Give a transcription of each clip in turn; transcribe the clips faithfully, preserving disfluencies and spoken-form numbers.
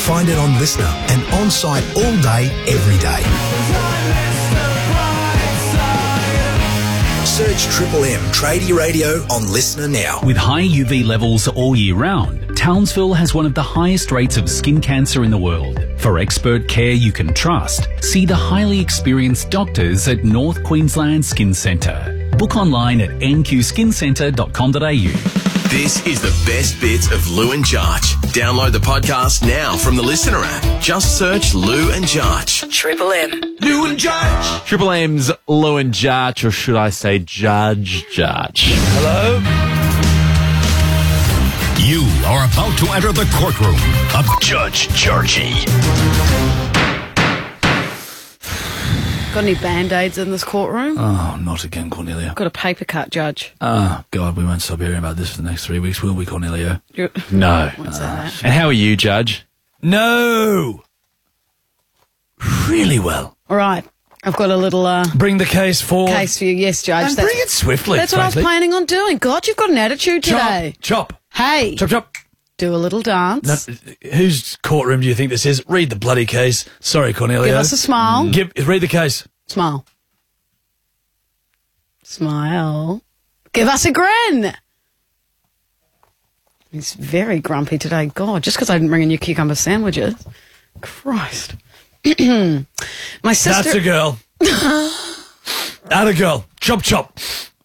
Find it on Listener and on-site all day, every day. Search Triple M Tradie Radio on Listener now. With high U V levels all year round, Townsville has one of the highest rates of skin cancer in the world. For expert care you can trust, see the highly experienced doctors at North Queensland Skin Centre. Book online at n q skin centre dot com dot a u. This is the best bits of Lou and Jarch. Download the podcast now from the Listener app. Just search Lou and Jarch. Triple M. Lou and Jarch. Triple M's Lou and Jarch, or should I say Judge Jarch? Hello? You are about to enter the courtroom of Judge Jarchy. Got any Band-Aids in this courtroom? Oh, not again, Cornelia. Got a paper cut, Judge. Oh, God, we won't stop hearing about this for the next three weeks, will we, Cornelia? You're- No. What's that? And how are you, Judge? No! Really well. All right. I've got a little uh, Bring the case forward. case for you. Yes, Judge. And That's- bring it swiftly, That's what frankly. I was planning on doing. God, you've got an attitude today. Chop, chop, Hey, chop, chop. do a little dance. No, whose courtroom do you think this is? Read the bloody case. Sorry, Cornelia. Give us a smile. Give, read the case. Smile. Smile. Give us a grin. He's very grumpy today. God, just because I didn't bring in your cucumber sandwiches. Christ. My sister... That's a girl. Atta girl. Chop, chop.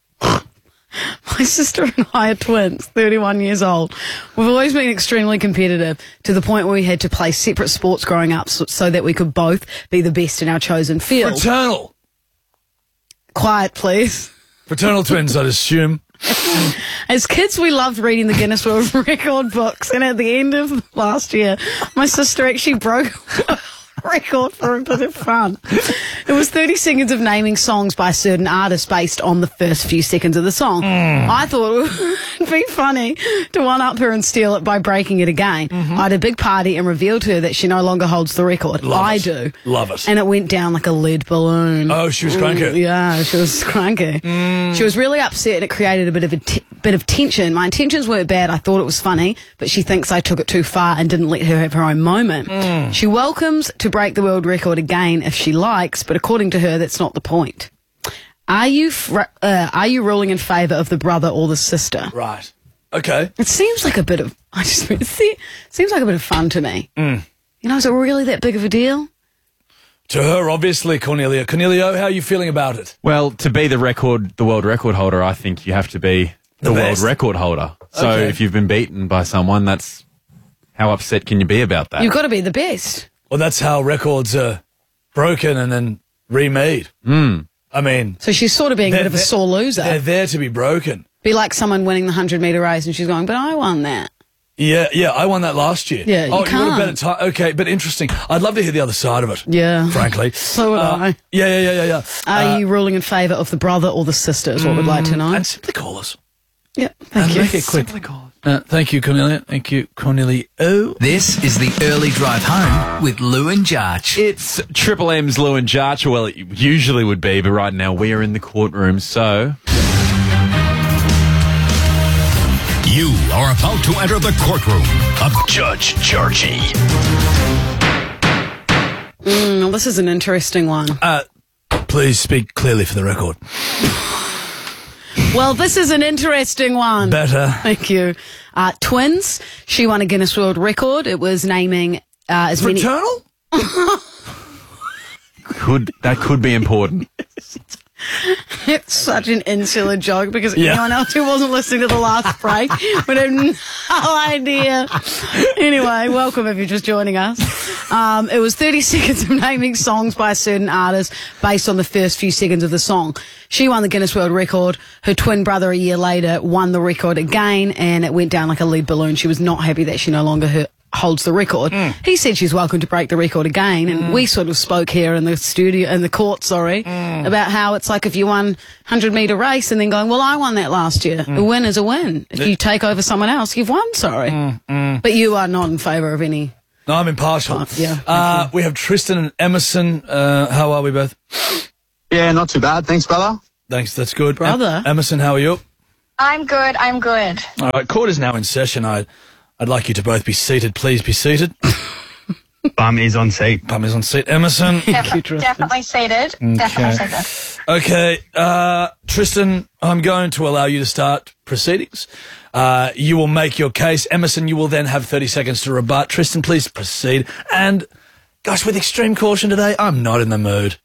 My sister and I are twins, thirty-one years old. We've always been extremely competitive to the point where we had to play separate sports growing up so, so that we could both be the best in our chosen field. Fraternal. Quiet, please. Fraternal twins, I'd assume. As kids, we loved reading the Guinness World Record books, and at the end of last year, my sister actually broke a record for a bit of fun. It was thirty seconds of naming songs by a certain artist based on the first few seconds of the song. Mm. I thought it would be funny to one-up her and steal it by breaking it again. Mm-hmm. I had a big party and revealed to her that she no longer holds the record. Love I it. do. Love it. And it went down like a lead balloon. Oh, she was cranky. Mm, yeah, she was cranky. Mm. She was really upset, and it created a bit of a t- bit of tension. My intentions weren't bad. I thought it was funny, but she thinks I took it too far and didn't let her have her own moment. Mm. She welcomes to break the world record again if she likes, but according to her, that's not the point. Are you fr- uh, are you ruling in favour of the brother or the sister? Right. Okay. It seems like a bit of I just it se- seems like a bit of fun to me. Mm. You know, is it really that big of a deal? To her, obviously, Cornelia. Cornelio, how are you feeling about it? Well, to be the record, the world record holder, I think you have to be the, The world best. record holder. So Okay. if you've been beaten by someone, that's how upset can you be about that? You've got to be the best. Well, that's how records are broken and then remade. Mm. I mean... So she's sort of being a bit they're- of a they're- sore loser. They're there to be broken. Be like someone winning the hundred metre race and she's going, but I won that. Yeah, yeah, I won that last year. Yeah, you oh, you got a can't. better time. Okay, but interesting. I'd love to hear the other side of it. Yeah. Frankly. So would Uh, I. Yeah, yeah, yeah, yeah, yeah. Are Uh, you ruling in favour of the brother or the sister is what we'd like to know. And simply call us. Yeah, thank and you. make it quick. Uh, thank you, Cornelia. Thank you, Cornelia. Oh. This is the early drive home with Lou and Jarch. It's Triple M's Lou and Jarch. Well, it usually would be, but right now we are in the courtroom, so... You are about to enter the courtroom of Judge Jarchy. Mm, well, this is an interesting one. Uh, please speak clearly for the record. Well, this is an interesting one. Better. Thank you. Uh, twins. She won a Guinness World Record. It was naming uh, as many... Fraternal? Could that could be important. It's such an insular joke because Yeah. anyone else who wasn't listening to the last break would have no idea. Anyway, welcome if you're just joining us. Um, it was thirty seconds of naming songs by a certain artist based on the first few seconds of the song. She won the Guinness World Record. Her twin brother a year later won the record again, and it went down like a lead balloon. She was not happy that she no longer her- holds the record. Mm. He said she's welcome to break the record again, and mm. we sort of spoke here in the studio, in the court, sorry, mm. about how it's like if you won hundred metre race and then going, well, I won that last year. Mm. A win is a win. If you take over someone else, you've won, sorry. Mm. Mm. But you are not in favour of any... No, I'm impartial. Oh, yeah. Uh, we have Tristan and Emerson. Uh, how are we both? Yeah, not too bad. Thanks, brother. Thanks, that's good. Brother. Em- Emerson, how are you? I'm good, I'm good. All right, court is now in session. I, I'd like you to both be seated. Please be seated. Bum is on seat. Bum is on seat. Emerson. Def- definitely seated. Definitely seated. Okay, uh, Tristan, I'm going to allow you to start proceedings. Uh, you will make your case. Emerson, you will then have thirty seconds to rebut. Tristan, please proceed. And, gosh, with extreme caution today, I'm not in the mood.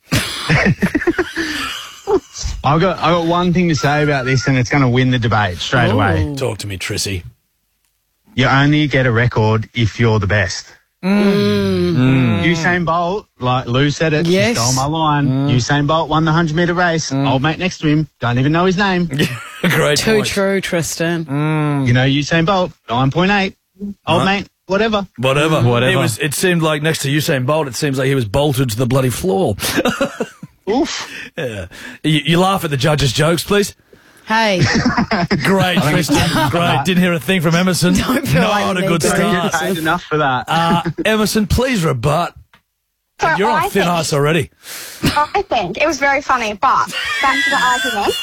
I've got I've got one thing to say about this, and it's going to win the debate straight Ooh. away. Talk to me, Trissy. You only get a record if you're the best. Mm. Usain Bolt, like Lou said it, Yes. she stole my line. Usain Bolt won the one hundred metre race. Old mate next to him, don't even know his name. Great Too point. true, Tristan. You know Usain Bolt, nine point eight. Old Right. mate, whatever. Whatever. Whatever. It, was, it seemed like next to Usain Bolt, it seems like he was bolted to the bloody floor. Oof. Yeah. You, you laugh at the judge's jokes, please. Hey, Great, Tristan. Great. Didn't hear a thing from Emerson. Don't feel like Not you a good need to. start. Paid enough for that. Uh, Emerson, please rebut. So You're on I thin think, ice already. I think it was very funny, but back to the argument.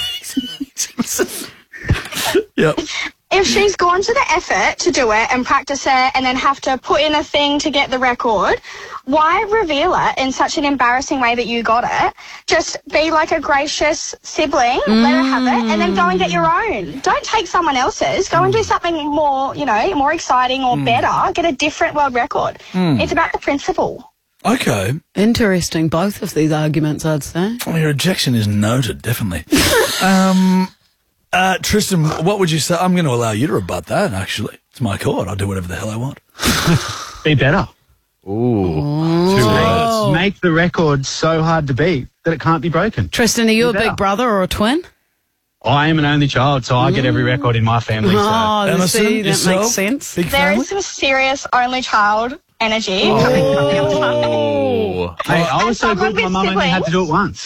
Yep. If she's gone to the effort to do it and practice it and then have to put in a thing to get the record, why reveal it in such an embarrassing way that you got it? Just be like a gracious sibling, let her have it, and then go and get your own. Don't take someone else's. Go and do something more, you know, more exciting or better. Get a different world record. It's about the principle. Okay. interesting, both of these arguments, I'd say. Well, your objection is noted, definitely. um, uh, Tristan, what would you say? I'm going to allow you to rebut that, actually. It's my court. I'll do whatever the hell I want. Be better. Ooh. Two words. Make the record so hard to beat that it can't be broken. Tristan, are you a better. big brother or a twin? I am an only child, so I get every record in my family. So. Oh, Emerson, see, that yourself? makes sense. Big There family? is some serious only child energy coming from the other side. Oh. Hey, I was so someone good, my with mum only had to do it once.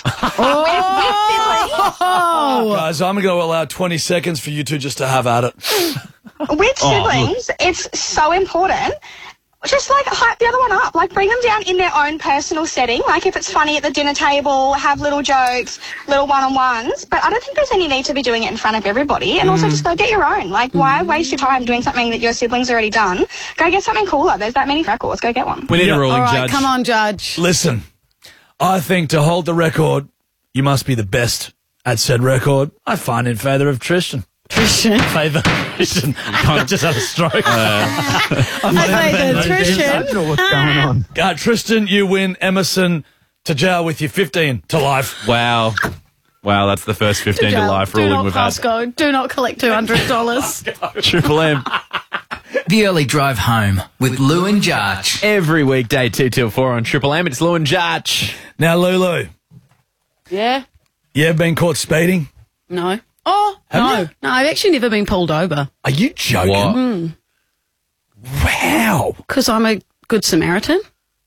Oh, Guys, I'm going to allow twenty seconds for you two just to have at it. With siblings, it's so important. Just like hype the other one up, like bring them down in their own personal setting. Like if it's funny at the dinner table, have little jokes, little one-on-ones. But I don't think there's any need to be doing it in front of everybody. And also just go get your own. Like why waste your time doing something that your siblings already done? Go get something cooler. There's that many records. Go get one. We need Yeah. a ruling all right, judge. come on, Judge. Listen, I think to hold the record, you must be the best at said record. I find in favour of Tristan. Tristan. Favour Tristan. I just had a stroke. I say the I Tristan. don't know what's going on. Uh, Tristan, you win. Emerson, to jail with you. fifteen to life. Wow. Wow, that's the first fifteen to life Do ruling not we've pass had. go. Do not collect two hundred dollars. Triple M. The Early Drive Home with Lou and Jarch. Every weekday, two till four on Triple M. It's Lou and Jarch. Now, Lulu, Yeah? you ever been caught speeding? No. Oh, Have no. you? No, I've actually never been pulled over Are you joking? What? Wow. because I'm a good Samaritan.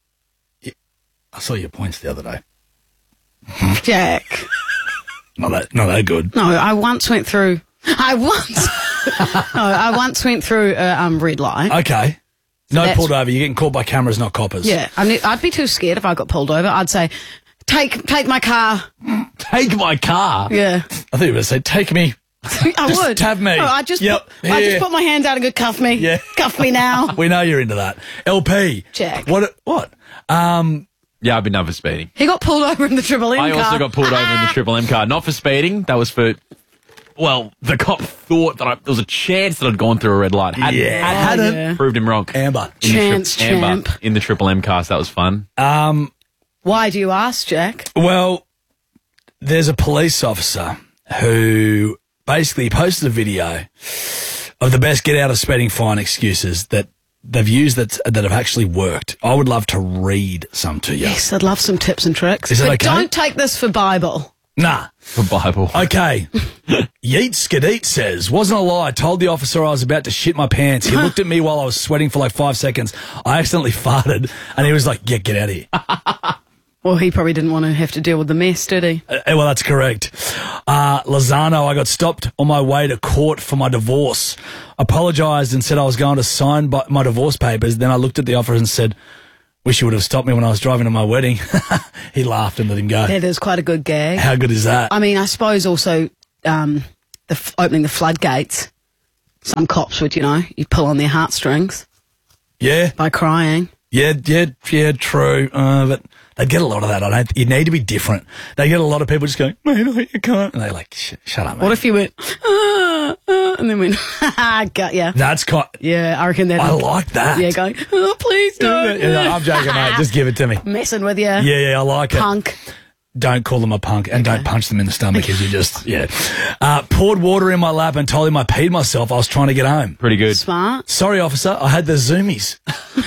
I saw your points the other day. Jack. Not that, not that good. No, I once went through. I once. no, I once went through a um, red light. Okay. No that's- pulled over. You're getting caught by cameras, not coppers. Yeah, I mean, I'd be too scared if I got pulled over. I'd say, take take my car. Take my car. Yeah, I thought you were going to say, take me. I Just would. tab me. No, I just Yep, put, I here. just put my hands out and go cuff me. Yeah. Cuff me now. We know you're into that. L P. Jack. What? What? Um, Yeah, I've been done for speeding. He got pulled over in the Triple M I car. also got pulled over in the Triple M car. Not for speeding. That was for... Well, the cop thought that I, there was a chance that I'd gone through a red light. Hadn't, Yeah. hadn't. Oh, yeah. Proved him wrong. Amber. In the Chance tri- Amber champ. in the Triple M car, so that was fun. Um, Why do you ask, Jack? well, there's a police officer who basically posted a video of the best get out of speeding fine excuses that they've used that that have actually worked. I would love to read some to you. Yes, I'd love some tips and tricks. Is it but okay? don't take this for Bible. Nah. For Bible. Okay. Yeet Skadeet says, wasn't a lie. Told the officer I was about to shit my pants. He looked at me while I was sweating for like five seconds. I accidentally farted and he was like, yeah, get out of here. Well, he probably didn't want to have to deal with the mess, did he? Uh, well, that's correct. Uh, Lozano, I got stopped on my way to court for my divorce. Apologised and said I was going to sign by my divorce papers. Then I looked at the officer and said, wish you would have stopped me when I was driving to my wedding. He laughed and let him go. That is quite a good gag. How good is that? I mean, I suppose also um, the f- opening the floodgates. Some cops would, you know, you pull on their heartstrings Yeah. by crying. Yeah, yeah, yeah, true. Uh, but they get a lot of that. I don't. You need to be different. They get a lot of people just going, "Man, no, you can't," and they're like, Sh- "Shut up, mate." What if you went, ah, ah, and then went, got ya? That's kind. Yeah, I reckon that. I like that. Yeah, going, oh, please don't. Yeah, no, I'm joking, mate. Just give it to me. Messing with you. Yeah, yeah, I like it. Punk. Don't call them a punk and don't punch them in the stomach because you just, yeah. Uh, poured water in my lap and told him I peed myself. I was trying to get home. Pretty good. Smart. Sorry, officer. I had the zoomies.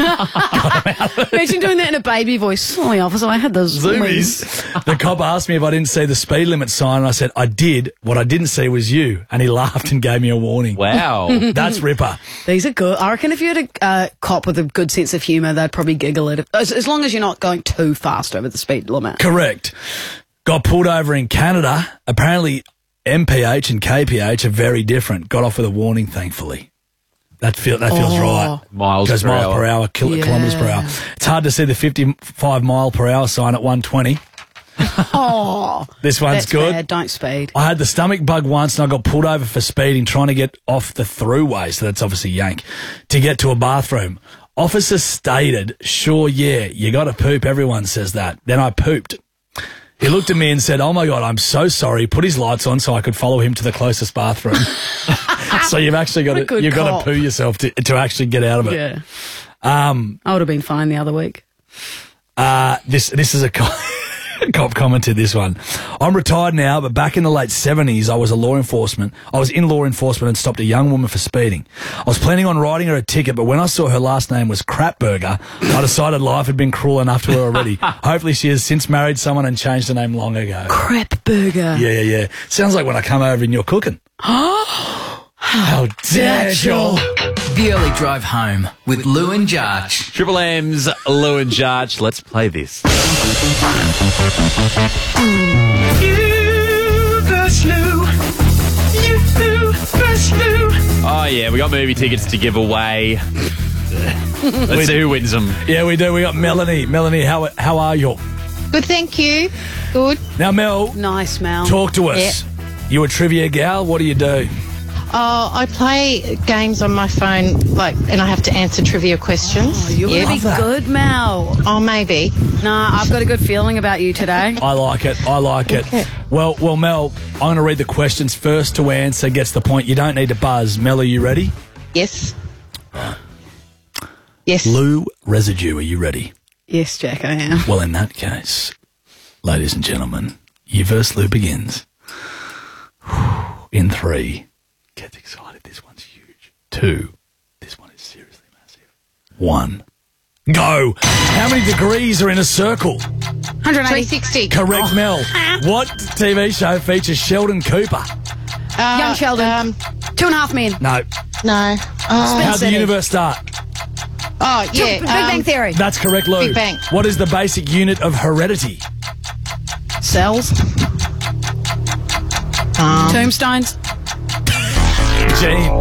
Imagine doing that in a baby voice. Sorry, officer, I had those zoomies. Zoomies. The cop asked me if I didn't see the speed limit sign and I said, I did. What I didn't see was you. And he laughed and gave me a warning. Wow. That's Ripper. These are good. I reckon if you had a uh, cop with a good sense of humour, they'd probably giggle at it. As, as long as you're not going too fast over the speed limit. Correct. Got pulled over in Canada. Apparently, M P H and K P H are very different. Got off with a warning, thankfully. That, feel, that feels Oh. right. Miles Goes per miles hour. per hour, kil- Yeah. kilometres per hour. It's hard to see the fifty-five mile per hour sign at one twenty. Oh, This one's that's good. bad. Don't speed. I had the stomach bug once and I got pulled over for speeding trying to get off the throughway, so that's obviously yank, to get to a bathroom. Officer stated, sure, yeah, you got to poop. Everyone says that. Then I pooped. He looked at me and said, oh my God, I'm so sorry. Put his lights on so I could follow him to the closest bathroom. So you've actually got What a to, good you've got cop. to poo yourself to, to actually get out of it. Yeah. Um, I would have been fine the other week. Uh, this this is a cop, cop commented this one. I'm retired now, but back in the late seventies, I was a law enforcement. I was in law enforcement and stopped a young woman for speeding. I was planning on writing her a ticket, but when I saw her last name was Crapburger, I decided life had been cruel enough to her already. Hopefully she has since married someone and changed her name long ago. Crap burger. Yeah, yeah, yeah. Sounds like when I come over and you're cooking. How dare you? The Early Drive Home with Lou and Jarch. Triple M's Lou and Jarch. Let's play this. Oh, yeah, we got movie tickets to give away. Let's see who wins them. Yeah, we do. We got Melanie. Melanie, how how are you? Good, thank you. Good. Now, Mel, Nice, Mel. talk to us. You a trivia gal? What do you do? Oh, I play games on my phone, like, and I have to answer trivia questions. Oh, you're yeah. going to be good, Mel. Oh, maybe. Nah, I've got a good feeling about you today. I like it. I like Okay. it. Well, well, Mel, I'm going to read the questions first to answer. Gets the point. You don't need to buzz. Mel, are you ready? Yes. Yes. Lou Residue, are you ready? Yes, Jack, I am. Well, in that case, ladies and gentlemen, your verse Lou begins. In three. Gets excited. This one's huge. Two. This one is seriously massive. One. Go. How many degrees are in a circle? one hundred three eighty. sixty. Correct, Mel. What T V show features Sheldon Cooper? Uh, Young Sheldon. Um, Two and a half men. No. no. Oh, How'd the City. universe start? oh Two- yeah. Big um, Bang Theory. That's correct, Lou. Big Bang. What is the basic unit of heredity? Cells. Um, Tombstones. Gene.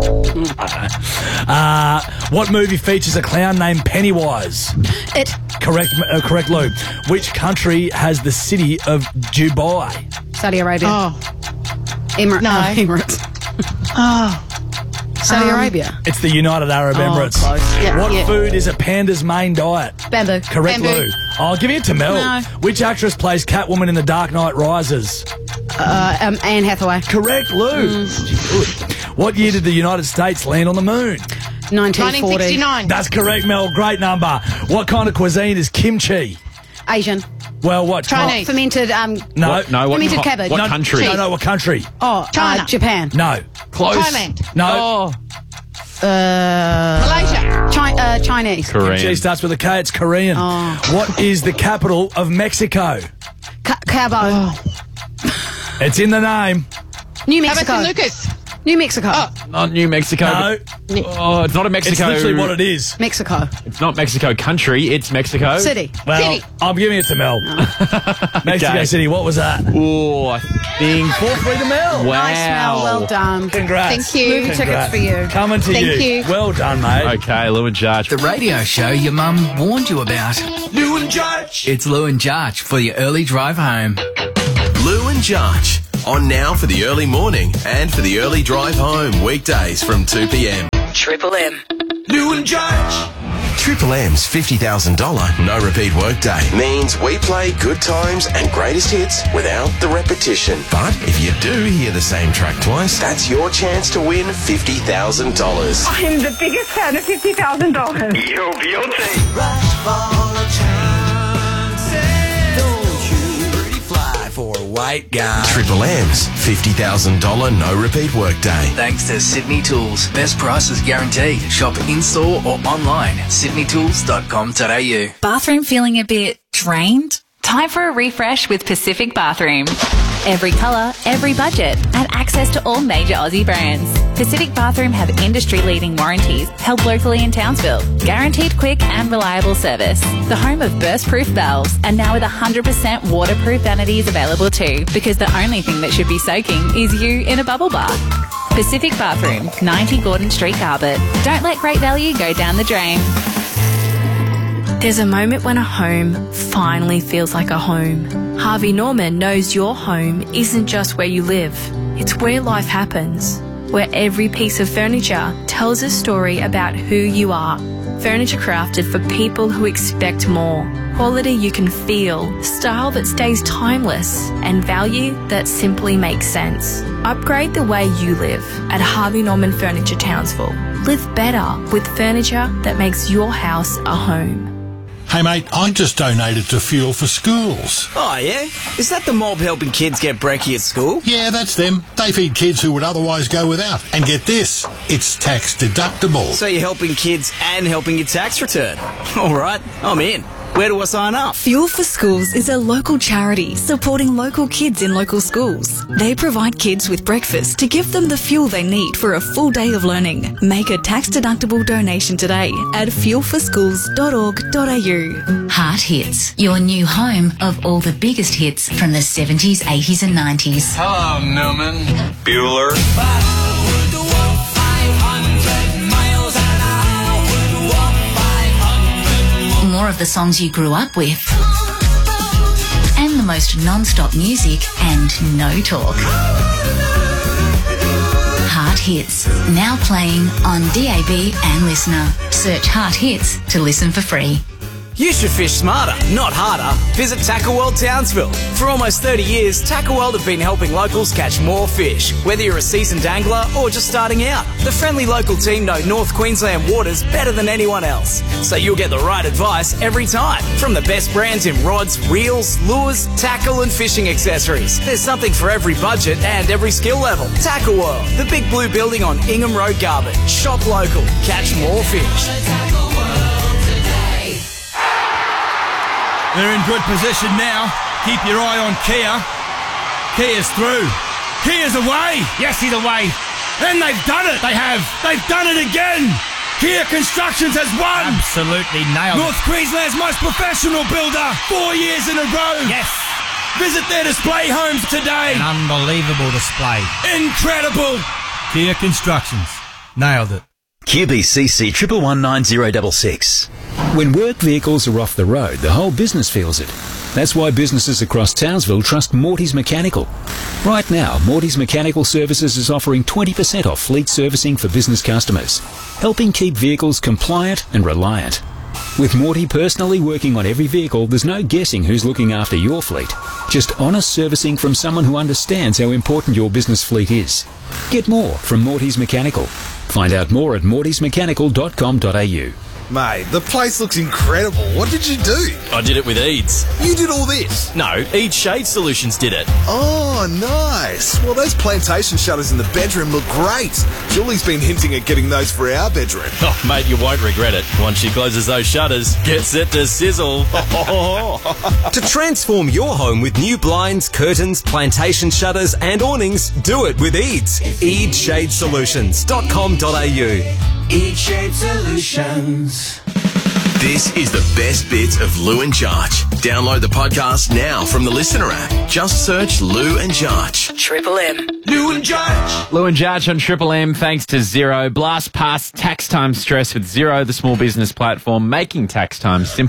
Uh, what movie features a clown named Pennywise? It. Correct, uh, correct, Lou. Which country has the city of Dubai? Saudi Arabia. oh. Emirates. No. Oh, Emirates. Oh. Saudi Um, Arabia. It's the United Arab Oh, Emirates. close. Yeah, What yeah. food is a panda's main diet? Bamboo. Correct, Bamboo. Lou. I'll give it to Mel. No. Which actress plays Catwoman in The Dark Knight Rises? Uh, um, Anne Hathaway. Correct, Lou. Good. What year did the United States land on the moon? nineteen nineteen forty. sixty-nine. That's correct, Mel. Great number. What kind of cuisine is kimchi? Asian. Well, what? Chinese. Fermented. Um. No. What, no, what, Fermented co- cabbage. what No, country? No, no, what country? Oh, China. Uh, Japan. No. Close. Thailand. No. Oh, Uh, Malaysia. Chi- uh, Chinese. Korean. Kimchi starts with a K. It's Korean. Oh. What is the capital of Mexico? Ca- Cabo. It's in the name. New How about Mexico. San Lucas? New Mexico. Oh. Not New Mexico. No. but- Oh, it's not a Mexico. It's literally what it is. Mexico. It's not Mexico country. It's Mexico. City. Well, City. I'm giving it to Mel. Mexico Okay. City. What was that? Oh, I think. Four three to Mel. Wow. Nice, Mel. Well done. Congrats. Thank you. Movie tickets Congrats. for you. Coming to Thank you. you. Well done, mate. Okay, Lou and Jarch. The radio show your mum warned you about. Lou and Jarch. It's Lou and Jarch for your early drive home. Lou and Jarch. On now for the early morning and for the early drive home. Weekdays from two p.m. Triple M. Lou and Jarch. Triple M's fifty thousand dollars no-repeat workday means we play good times and greatest hits without the repetition. But if you do hear the same track twice, that's your chance to win fifty thousand dollars. I'm the biggest fan of fifty thousand dollars. You're beauty. For a white guy. Triple M's fifty thousand dollars no-repeat workday. Thanks to Sydney Tools. Best prices guaranteed. Shop in-store or online. sydney tools dot com dot a u. Bathroom feeling a bit drained? Time for a refresh with Pacific Bathroom. Every colour, every budget, and access to all major Aussie brands. Pacific Bathroom have industry-leading warranties, held locally in Townsville, guaranteed quick and reliable service. The home of burst-proof valves, and now with one hundred percent waterproof vanities available too, because the only thing that should be soaking is you in a bubble bath. Pacific Bathroom, ninety Gordon Street, Carbet. Don't let great value go down the drain. There's a moment when a home finally feels like a home. Harvey Norman knows your home isn't just where you live. It's where life happens, where every piece of furniture tells a story about who you are. Furniture crafted for people who expect more. Quality you can feel, style that stays timeless, and value that simply makes sense. Upgrade the way you live at Harvey Norman Furniture Townsville. Live better with furniture that makes your house a home. Hey mate, I just donated to Fuel for Schools. Oh yeah? Is that the mob helping kids get brekkie at school? Yeah, that's them. They feed kids who would otherwise go without. And get this, it's tax deductible. So you're helping kids and helping your tax return. Alright, I'm in. Where do I sign up? Fuel for Schools is a local charity supporting local kids in local schools. They provide kids with breakfast to give them the fuel they need for a full day of learning. Make a tax-deductible donation today at fuel for schools dot org dot a u. Heart Hits, your new home of all the biggest hits from the seventies, eighties and nineties. Hello, Newman. Bueller. More of the songs you grew up with. And the most non-stop music and no talk. Heart Hits, now playing on D A B and Listener. Search Heart Hits to listen for free. You should fish smarter, not harder. Visit Tackle World Townsville. For almost thirty years, Tackle World have been helping locals catch more fish. Whether you're a seasoned angler or just starting out, the friendly local team know North Queensland waters better than anyone else. So you'll get the right advice every time. From the best brands in rods, reels, lures, tackle and fishing accessories. There's something for every budget and every skill level. Tackle World, the big blue building on Ingham Road, Garbutt. Shop local, catch more fish. They're in good position now. Keep your eye on Kia. Kia's through. Kia's away. Yes, he's away. And they've done it. They have. They've done it again. Kia Constructions has won. Absolutely nailed North it. Queensland's most professional builder. Four years in a row. Yes. Visit their display homes today. An unbelievable display. Incredible. Kia Constructions. Nailed it. Q B C C one one one nine zero six six. When work vehicles are off the road, the whole business feels it. That's why businesses across Townsville trust Morty's Mechanical. Right now, Morty's Mechanical Services is offering twenty percent off fleet servicing for business customers, helping keep vehicles compliant and reliant. With Morty personally working on every vehicle, there's no guessing who's looking after your fleet. Just honest servicing from someone who understands how important your business fleet is. Get more from Morty's Mechanical. Find out more at mortys mechanical dot com dot a u. Mate, the place looks incredible. What did you do? I did it with Eads. You did all this? No, Eads Shade Solutions did it. Oh, nice. Well, those plantation shutters in the bedroom look great. Julie's been hinting at getting those for our bedroom. Oh, mate, you won't regret it. Once she closes those shutters, get set to sizzle. To transform your home with new blinds, curtains, plantation shutters and awnings, do it with Eads. eads shade solutions dot com dot a u. Eads Shade Solutions. This is the best bits of Lou and Jarch. Download the podcast now from the Listener app. Just search Lou and Jarch. Triple M. Lou and Jarch. Lou and Jarch on Triple M, thanks to Xero. Blast past tax time stress with Xero, the small business platform, making tax time simple.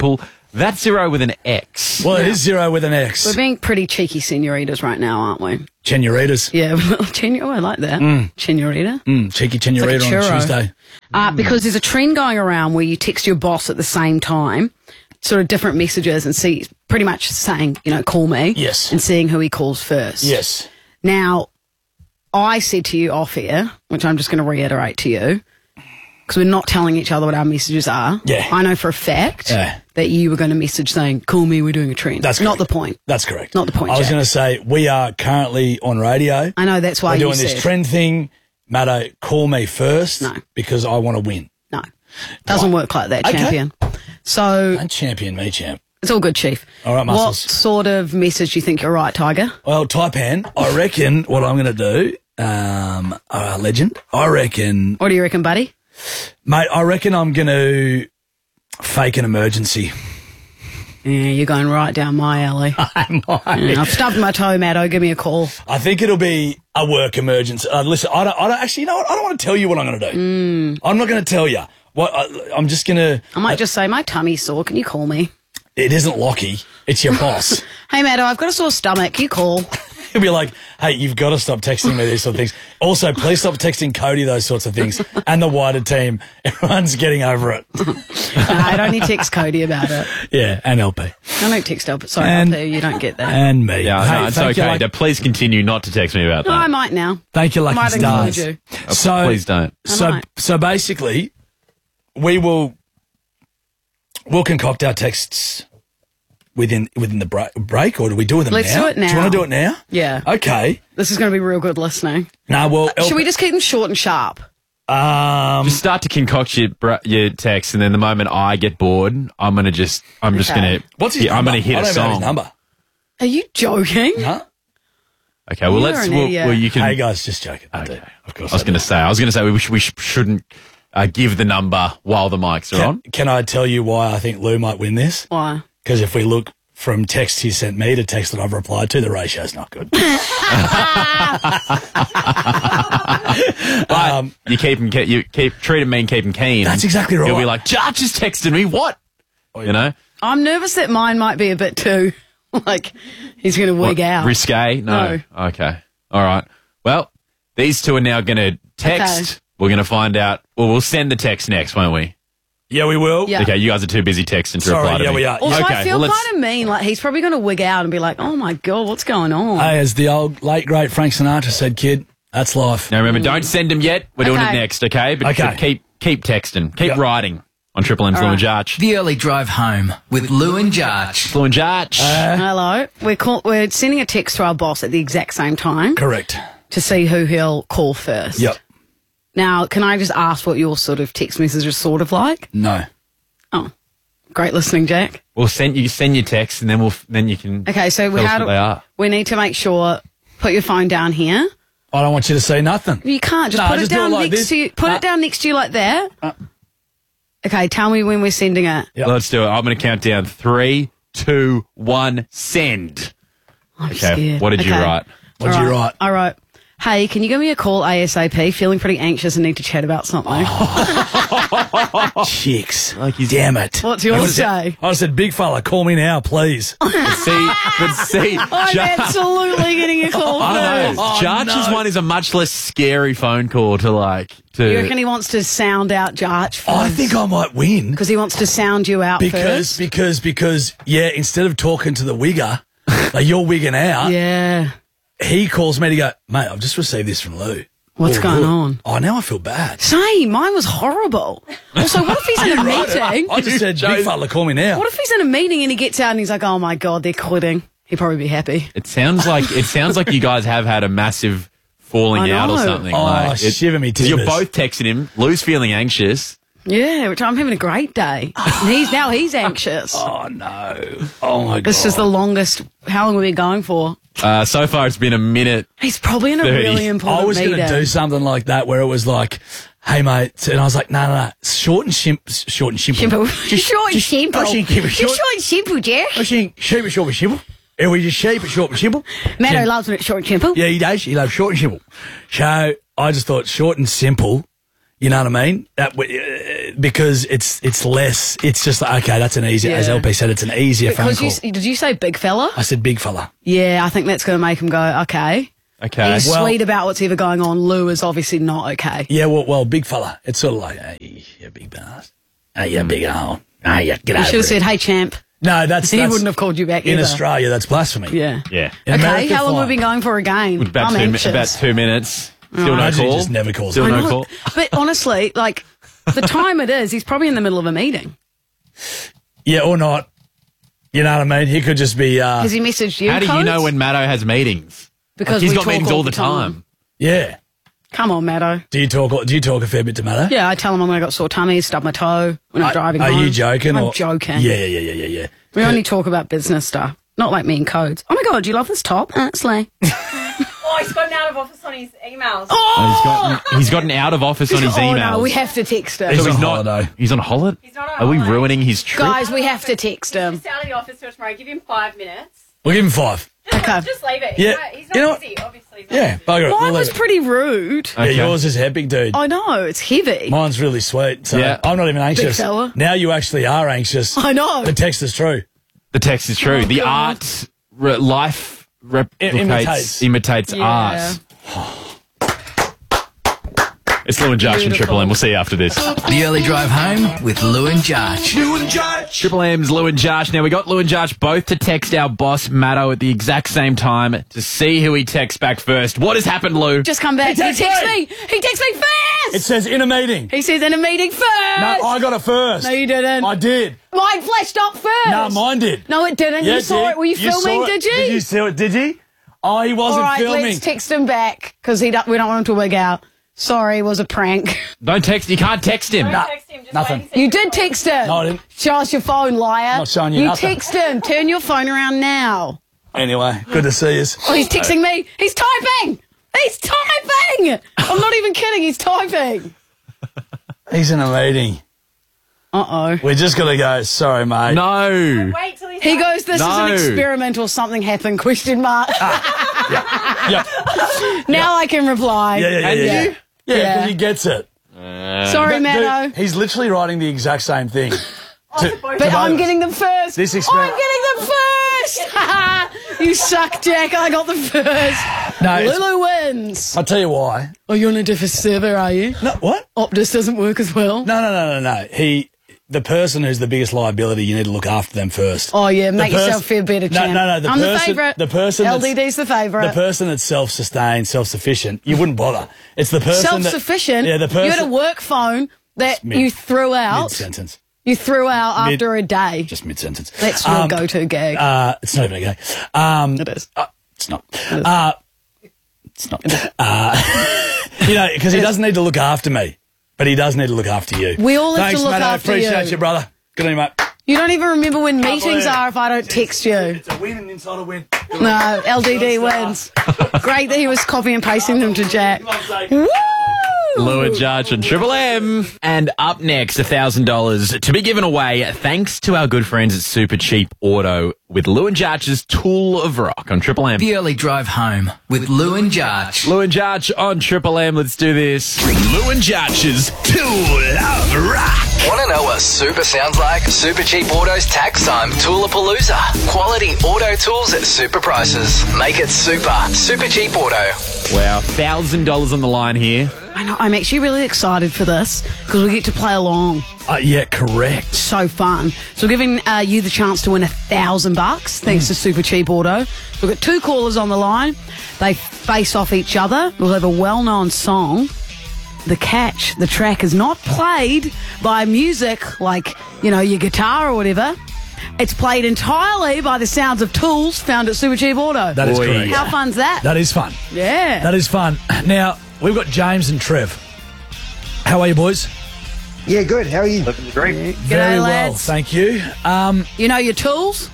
That's zero with an X. Well, it is zero with an X. We're being pretty cheeky senoritas right now, aren't we? Senoritas. Yeah, senor- oh, I like that. Mm. Senorita. Mm, cheeky It's like a senorita on a churro. Tuesday. Uh, because there's a trend going around where you text your boss at the same time, sort of different messages, and see pretty much saying, you know, call me. Yes. And seeing who he calls first. Yes. Now, I said to you off air, which I'm just going to reiterate to you, because we're not telling each other what our messages are. Yeah. I know for a fact Yeah. that you were going to message saying, call me, we're doing a trend. That's not correct. the point. That's correct. Not the point, I was Jack. going to say, we are currently on radio. I know, that's why We're you doing this said. trend thing. Matto, call me first. No. Because I want to win. No. Doesn't work like that, Okay. champion. So Don't champion me, champ. it's all good, Chief. All right, What muscles. sort of message do you think you're right, Tiger? Well, Taipan, I reckon what I'm going to do, um, uh, legend, I reckon, What do you reckon, buddy? mate, I reckon I'm going to fake an emergency. Yeah, you're going right down my alley. I might. Yeah, I've stubbed my toe, Matto. Give me a call. I think it'll be a work emergency. Uh, listen, I don't, I don't actually, you know what? I don't want to tell you what I'm going to do. Mm. I'm not going to tell you. What I, I'm just going to. I might just say, my tummy's sore. Can you call me? It isn't Lockie. It's your boss. Hey, Matto, I've got a sore stomach. Can you call? He'll be like, hey, you've got to stop texting me these sort of things. Also, please stop texting Cody those sorts of things. And the wider team. Everyone's getting over it. No, I don't need to text Cody about it. Yeah, and L P. I don't text up. Sorry, And- L P, you don't get that. And me. Yeah, Hey, no, it's thank you, okay. Lucky- Now, please continue not to text me about No, I that. might now. Thank you, I Lucky might include Stars. you. Oh, So, please don't. I So, might. so basically, we will we'll concoct our texts within within the break, break or do we do them Let's now? do it now. Do you want to do it now? Yeah. Okay. This is going to be real good listening. No, well, Should we just keep them short and sharp? Um, Just start to concoct your, br- your text, and then the moment I get bored, I'm gonna just, I'm just Okay. gonna, What's his yeah, I'm number? gonna hit I a don't even have song. his number. Are you joking? Huh? Okay, well, You're let's, an well, idiot. well, you can. Hey guys, just joking. I do. Okay. Of course. I was I gonna do. say, I was gonna say we, sh- we sh- shouldn't uh, give the number while the mics are Can, on. can I tell you why I think Lou might win this? Why? Because if we look from text he sent me to text that I've replied to, the ratio's not good. But Um, you keep him, ke- you keep treat him mean, keep him keen. That's exactly right. He'll be like, Jar just texted me. What? You know, I'm nervous that mine might be a bit too, like, he's going to wig What, out. risque? No. No. Okay. All right. Well, these two are now going to text. Okay. We're going to find out. Well, we'll send the text next, won't we? Yeah, we will. Yeah. Okay, you guys are too busy texting to Sorry, reply to yeah, me. we are. Also, okay, I feel well, let's- kind of mean. Like, he's probably going to wig out and be like, oh my God, what's going on? Hey, as the old late great Frank Sinatra said, kid, that's life. Now remember, don't send them yet. We're doing it Okay. next, okay? But, Okay. but keep keep texting, keep Yep. writing on Triple M's All Lou and right. Jarch. The early drive home with Lou and Jarch. Lou and Jarch. Hello. We're call- we're sending a text to our boss at the exact same time Correct. to see who he'll call first. Yep. Now, can I just ask what your sort of text message is sort of like? No. Oh, great listening, Jack. We'll send you send your text, and then we'll then you can. Okay, so we, Tell us how what do, they are. we need to make sure, put your phone down here. I don't want you to say nothing. You can't. Just No, put just it do it down like next this. to you. Put Uh, it down next to you like that. Uh. Okay, tell me when we're sending it. Yep. Let's do it. I'm going to count down three, two, one, send. I'm Okay. scared. What did you Okay. write? What did All you right. write? I wrote, hey, can you give me a call ASAP? Feeling pretty anxious and need to chat about something. Chicks. Damn it. What's yours I would've say? said- I would've said, big fella, call me now, please. But see, but see, I'm Jar- absolutely getting a call I know. first. Oh, Jarch's no. one is a much less scary phone call to like to. You reckon he wants to sound out Jarch first? I think I might win. Because he wants to sound you out Because, first? because, because, yeah, instead of talking to the wigger, like you're wigging out, Yeah. he calls me to go, mate, I've just received this from Lou. What's Oh, going good. on? Oh, now I feel bad. Same. Mine was horrible. Also, what if he's in a meeting? I just said, big fella, call me now. What if he's in a meeting and he gets out and he's like, oh my God, they're quitting. He'd probably be happy. It sounds like it sounds like you guys have had a massive falling I out or know. something. Oh, like, shiver me 'cause you're timbers. both texting him. Lou's feeling anxious. Yeah, which I'm having a great day. And he's now he's anxious. Oh, no. Oh, my God. This is the longest. How long have we been going for? Uh, so far, it's been a minute. He's probably in a thirty. really important I was meeting. going to do something like that where it was like, hey, mate. And I was like, no, no, no. Short and shim- short and simple. Simple. Just, Short and just- simple. I think keep it Just short. short and simple, Jack. I think shape it short and simple. And we just shape it short and simple. Matto Then- loves when it's short and simple. Yeah, he does. He loves short and simple. So I just thought short and simple, you know what I mean? That w- uh, because it's it's less. It's just like, okay, that's an easier. As Yeah. L P said, it's an easier phone Because call. you, s- did you say big fella? I said big fella. Yeah, I think that's going to make him go, okay. Okay. He's Well- sweet about what's ever going on. Lou is obviously not okay. Yeah, well, well, big fella. It's sort of like, hey, you big bastard. Hey, you big old. Hey, you get You over should have it. said, hey, champ. No, that's He that's- wouldn't have called you back in either. Australia. That's blasphemy. Yeah. Yeah. In Okay, America, how long fine. have we been going for again? About I'm two, mi- anxious. about two minutes. Still no Imagine he call. just never calls Still me. I no know, call. But honestly, like, the time it is, he's probably in the middle of a meeting. Yeah, or not. You know what I mean? He could just be. Uh, Has he messaged you, How do you Codes? know when Matto has meetings? Because Like, he's we got talk meetings all all the the time. time. yeah. Come on, Matto. Do you talk? Do you talk a fair bit to Matto? Yeah, I tell him when I got sore tummy, stub my toe when I'm Are- driving Are home. you joking? I'm or? joking. Yeah, yeah, yeah, yeah, yeah, yeah. We only talk about business stuff. Not like me and Codes. Oh my God, do you love this top? Uh, slay. Oh, he's got an out of office on his emails. Oh! He's got he's got an out of office on his Oh, emails. no, we have to text him. So He's he's on not. holiday. He's on holiday. He's not on Are we holiday. ruining his trip? Guys, we have to text him. Just out of the office till tomorrow. Give him five minutes. We'll give him five. Okay. Just leave it. Yeah. He's not, he's not You know what? busy, obviously. He's not Yeah, busy. bugger it. Mine We'll was leave it. pretty rude. Yeah, Okay. yours is epic, dude. I know, it's heavy. Mine's really sweet. So Yeah. I'm not even anxious. fella. Now you actually are anxious. I know. The text is true. The text is true. Oh, the God. art, re- life replicates, imitates. imitates, Yeah. art. It's Lou and Josh and Triple M. We'll see you after this. The early drive home with Lou and Josh. Lou and Josh. Triple M's Lou and Josh. Now, we got Lou and Josh both to text our boss, Matto, at the exact same time to see who he texts back first. What has happened, Lou? Just come back. He He texts texted me. me. He texts me first. It says in a meeting. He says in a meeting first. No, I got it first. No, you didn't. I did. Mine flashed up first. No, mine did. No, it didn't. Yeah, you saw it. Were you, You filming? saw it. Did you? Did you see it? Did you? Oh, he wasn't All right, filming. let's text him back because he don't, we don't want him to wig out. Sorry, it was a prank. Don't text. You can't text him. Don't text him. Just nothing. wait and see You if he did calls. text him. No, I didn't. Show us your phone, liar. Not showing you You nothing. text him. Turn your phone around now. Anyway, good to see you. Oh, he's texting me. He's typing. He's typing. I'm not even kidding. He's typing. He's in a meeting. Uh oh. We're just going to go, sorry, mate. No. Wait till he's He done. goes, this No. is an experiment or something happened, question mark. Yeah, Now I can reply. yeah, yeah, yeah. And yeah, you? yeah. Yeah, Yeah. because he gets it. Sorry, Dude, Matto. he's literally writing the exact same thing. To- But to I'm both. getting them first. This I'm experiment- getting them first. You suck, Jack. I got them first. No, it's- Lulu wins. I'll tell you why. Oh, you're on a different server, are you? No, what? Optus doesn't work as well. No, no, no, no, no. He, the person who's the biggest liability, you need to look after them first. Oh, yeah. The Make pers- yourself feel better, No, champ. no, no. The I'm person, the favourite. The person L that's- D D's the favourite. The person that's self-sustained, self-sufficient, you wouldn't bother. It's the person that- Self-sufficient. Yeah, the person. You had a work phone that Mid- you threw out. Mid-sentence. You threw out Mid- after a day. Just mid-sentence. That's your Um, go-to gag. Uh, it's not even a gag. Um, It is. uh, it's not. Uh, it's not. Uh, you know, because he doesn't need to look after me, but he does need to look after you. We all have to Thanks, look mate. I after appreciate you. you, brother. Good on you, mate. You don't even remember when meetings believe it. are if I don't text you. It's a win and inside a win. No, L D D wins. Great that he was copy and pasting them to Jack. Woo! Lou and Josh and Triple M. And up next, one thousand dollars to be given away thanks to our good friends at Super Cheap Auto with Lou and Josh's Tool of Rock on Triple M. The early drive home with Lou and Josh. Lou and Josh on Triple M. Let's do this. Lou and Josh's Tool of Rock. Want to know what super sounds like? Super Cheap Auto's tax time Toolapalooza. Quality auto tools at super prices. Make it super. Super Cheap Auto. Wow, one thousand dollars on the line here. I know. I'm actually really excited for this because we get to play along. Uh, yeah, correct. So fun. So we're giving uh, you the chance to win a thousand bucks thanks to Super Cheap Auto. We've got two callers on the line. They face off each other. We'll have a well-known song. The catch, the track is not played by music like, you know, your guitar or whatever. It's played entirely by the sounds of tools found at Super Cheap Auto. That is Boy. correct. How fun's that? That is fun. Yeah. That is fun. Now, we've got James and Trev. How are you, boys? Yeah, good. How are you? Living great. G'day, Very well, lads. thank you. Um, You know your tools?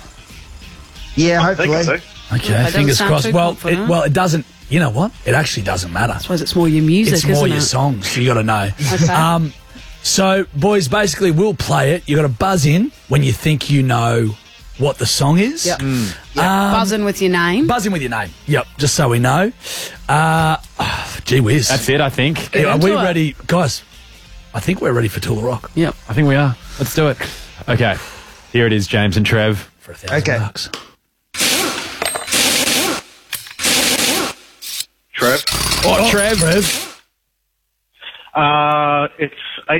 Yeah, I think hopefully. so. okay, doesn't fingers sound crossed. too Well, it, confident. well, it doesn't. You know what? It actually doesn't matter. I suppose it's more your music, It's more isn't your it? songs. You got to know. Okay. Um, so, boys, basically, we'll play it. You got to buzz in when you think you know what the song is. Yep. Um, Buzzing with your name. Buzz in with your name. Yep, just so we know. Uh, oh, gee whiz. That's it, I think. Yeah, are into we it. ready, guys? I think we're ready for Tool of Rock. Yep. I think we are. Let's do it. Okay. Here it is, James and Trev. For a thousand Okay. bucks. Trev. Oh, Trev. Trev. Uh, it's